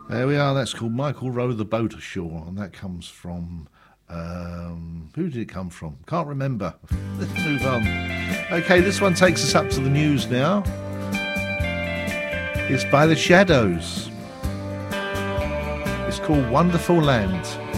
There we are. That's called Michael Row the Boat Ashore, and that comes from. Who did it come from? Can't remember. Let's move on. Okay, this one takes us up to the news now. It's by the Shadows. It's called Wonderful Land.